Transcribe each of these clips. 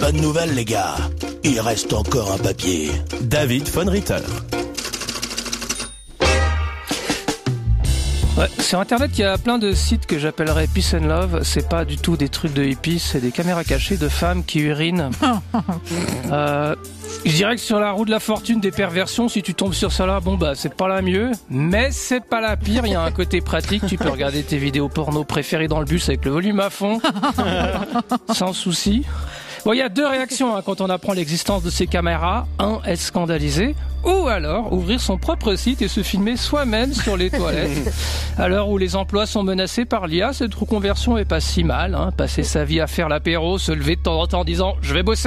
bonne nouvelle, les gars. Il reste encore un papier. David von Ritter. Ouais, sur internet, il y a plein de sites que j'appellerais Peace and Love. C'est pas du tout des trucs de hippies, c'est des caméras cachées de femmes qui urinent. Je dirais que sur la roue de la fortune des perversions, si tu tombes sur ça là, c'est pas la mieux, mais c'est pas la pire. Il y a un côté pratique, tu peux regarder tes vidéos porno préférées dans le bus avec le volume à fond, sans souci. Bon, il y a deux réactions quand on apprend l'existence de ces caméras. Un, être scandalisé, ou alors ouvrir son propre site et se filmer soi-même sur les toilettes. À l'heure où les emplois sont menacés par l'IA, cette reconversion est pas si mal. Passer sa vie à faire l'apéro, se lever de temps en temps en disant « je vais bosser ».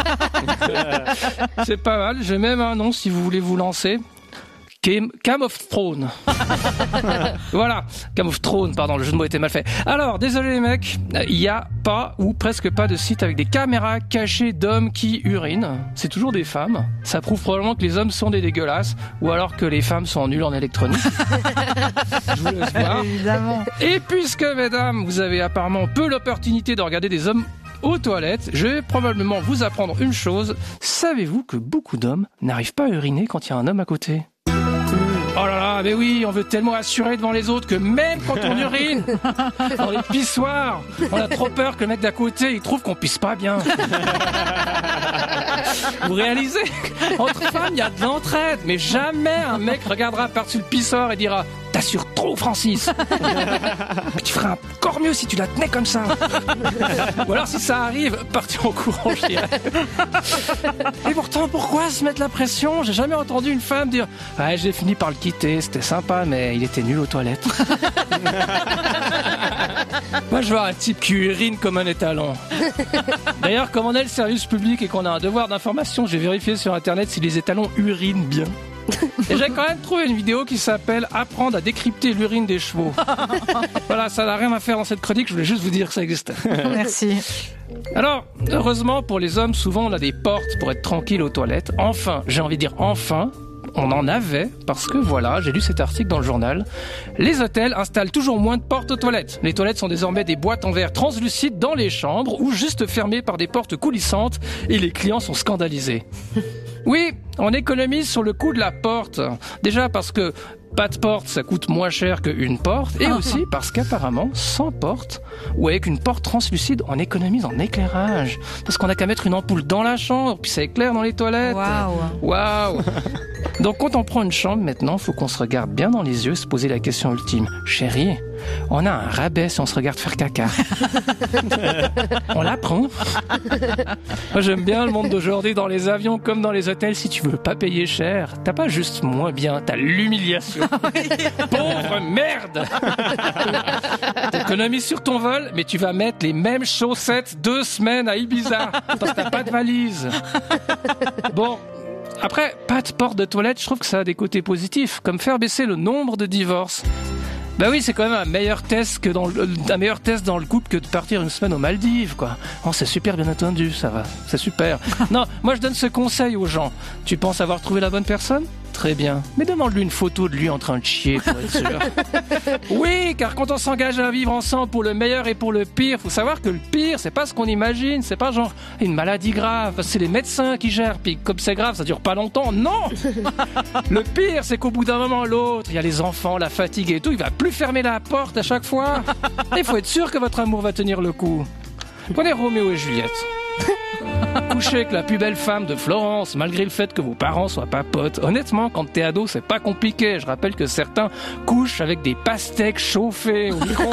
C'est pas mal. J'ai même un nom si vous voulez vous lancer. Game of Thrones. Voilà, Game of Thrones, pardon, le jeu de mots était mal fait. Alors, désolé les mecs, il n'y a pas ou presque pas de site avec des caméras cachées d'hommes qui urinent. C'est toujours des femmes. Ça prouve probablement que les hommes sont des dégueulasses ou alors que les femmes sont nulles en électronique. Je vous laisse voir. Évidemment. Et puisque, mesdames, vous avez apparemment peu l'opportunité de regarder des hommes aux toilettes, je vais probablement vous apprendre une chose. Savez-vous que beaucoup d'hommes n'arrivent pas à uriner quand il y a un homme à côté ? Oh là là, mais oui, on veut tellement assurer devant les autres que même quand on urine dans les pissoirs, on a trop peur que le mec d'à côté, il trouve qu'on pisse pas bien. Vous réalisez ? Entre femmes, il y a de l'entraide, mais jamais un mec regardera par-dessus le pissoir et dira « T'assures trop, Francis !» Tu feras encore mieux si tu la tenais comme ça. Ou alors, si ça arrive, partez en courant, je dirais. Et pourtant, pourquoi se mettre la pression ? J'ai jamais entendu une femme dire « Ouais, j'ai fini par le quitter, c'était sympa, mais il était nul aux toilettes. » Moi, je vois un type qui urine comme un étalon. D'ailleurs, comme on est le service public et qu'on a un devoir d'information, j'ai vérifié sur Internet si les étalons urinent bien. Et j'ai quand même trouvé une vidéo qui s'appelle « Apprendre à décrypter l'urine des chevaux ». Voilà, ça n'a rien à faire dans cette chronique, je voulais juste vous dire que ça existait. Merci. Alors, heureusement pour les hommes, souvent on a des portes pour être tranquille aux toilettes. Enfin, j'ai envie de dire enfin, on en avait, parce que voilà, j'ai lu cet article dans le journal. Les hôtels installent toujours moins de portes aux toilettes. Les toilettes sont désormais des boîtes en verre translucides dans les chambres ou juste fermées par des portes coulissantes et les clients sont scandalisés. Oui, on économise sur le coût de la porte. Déjà parce que pas de porte, ça coûte moins cher qu'une porte. Et aussi parce qu'apparemment, sans porte, ou avec une porte translucide, on économise en éclairage. Parce qu'on n'a qu'à mettre une ampoule dans la chambre, puis ça éclaire dans les toilettes. Waouh. Donc quand on prend une chambre maintenant, faut qu'on se regarde bien dans les yeux, se poser la question ultime. Chérie, on a un rabais si on se regarde faire caca. On l'apprend. Moi j'aime bien le monde d'aujourd'hui dans les avions comme dans les hôtels. Si tu veux pas payer cher, t'as pas juste moins bien, t'as l'humiliation. Pauvre merde. T'économises sur ton vol, mais tu vas mettre les mêmes chaussettes 2 semaines à Ibiza parce que t'as pas de valise. Bon. Après, pas de porte de toilette, je trouve que ça a des côtés positifs, comme faire baisser le nombre de divorces. Bah oui, c'est quand même un meilleur test dans le couple que de partir une semaine aux Maldives, quoi. Oh, c'est super bien entendu, ça va. C'est super. Non, moi je donne ce conseil aux gens. Tu penses avoir trouvé la bonne personne ? Très bien. Mais demande-lui une photo de lui en train de chier pour être sûr. Oui, car quand on s'engage à vivre ensemble pour le meilleur et pour le pire, faut savoir que le pire, c'est pas ce qu'on imagine. C'est pas genre une maladie grave. C'est les médecins qui gèrent. Puis comme c'est grave, ça dure pas longtemps. Non. Le pire, c'est qu'au bout d'un moment l'autre, il y a les enfants, la fatigue et tout. Il va plus fermer la porte à chaque fois. Il faut être sûr que votre amour va tenir le coup. Prenez Roméo et Juliette. Coucher avec la plus belle femme de Florence, malgré le fait que vos parents soient pas potes. Honnêtement, quand t'es ado, c'est pas compliqué. Je rappelle que certains couchent avec des pastèques chauffées au micro.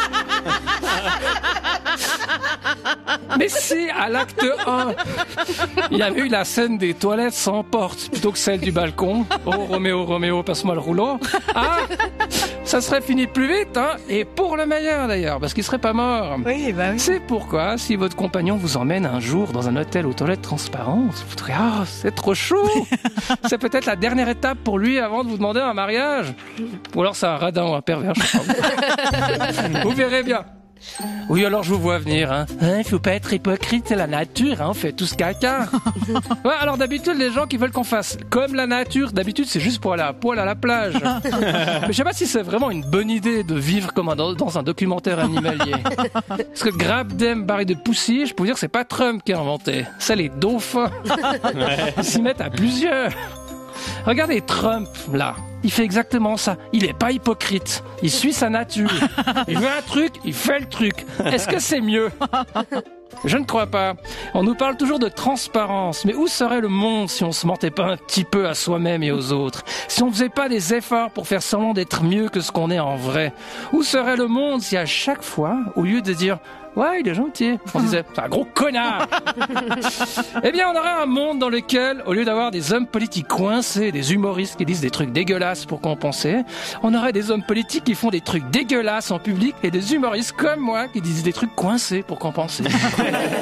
Mais si, à l'acte 1, il y avait eu la scène des toilettes sans porte plutôt que celle du balcon. Oh, Roméo, passe-moi le rouleau. Ah, ça serait fini plus vite, hein. Et pour le meilleur, d'ailleurs, parce qu'il serait pas mort. Oui. C'est pourquoi, si votre compagnon vous emmène un jour dans un hôtel aux toilettes transparentes, vous direz, ah, c'est trop chaud. C'est peut-être la dernière étape pour lui avant de vous demander un mariage. Ou alors c'est un radin ou un pervers, je sais pas. Vous verrez bien. Oui, alors je vous vois venir, hein. Il faut pas être hypocrite, c'est la nature, hein, on fait tous caca. Ouais, alors d'habitude, les gens qui veulent qu'on fasse comme la nature, d'habitude, c'est juste pour aller à poil à la plage. Mais je sais pas si c'est vraiment une bonne idée de vivre comme dans un documentaire animalier. Parce que Grab Dem Barry de Poussy, je peux vous dire que c'est pas Trump qui a inventé. C'est les dauphins. Ils s'y mettent à plusieurs. Regardez Trump, là. Il fait exactement ça. Il est pas hypocrite. Il suit sa nature. Il veut un truc, il fait le truc. Est-ce que c'est mieux ? Je ne crois pas. On nous parle toujours de transparence. Mais où serait le monde si on se mentait pas un petit peu à soi-même et aux autres ? Si on faisait pas des efforts pour faire semblant d'être mieux que ce qu'on est en vrai ? Où serait le monde si à chaque fois, au lieu de dire « Ouais, il est gentil », on disait « C'est un gros connard !» Eh bien, on aurait un monde dans lequel, au lieu d'avoir des hommes politiques coincés, des humoristes qui disent des trucs dégueulasses pour compenser, on aurait des hommes politiques qui font des trucs dégueulasses en public et des humoristes comme moi qui disent des trucs coincés pour compenser.